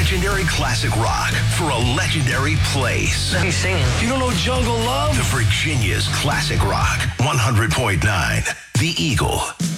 legendary classic rock for a legendary place. He's singing. You don't know Jungle Love? The Virginia's classic rock. 100.9. The Eagle.